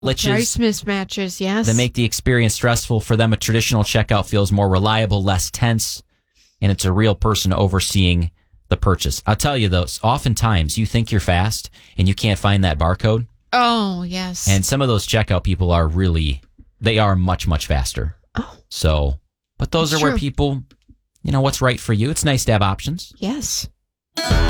Price mismatches, yes. That make the experience stressful. For them, a traditional checkout feels more reliable, less tense, and it's a real person overseeing the purchase. I'll tell you, though, oftentimes you think you're fast and you can't find that barcode. Oh, yes. And some of those checkout people are much, much faster. Oh. So, but those That's are where true. people, what's right for you. It's nice to have options. Yes.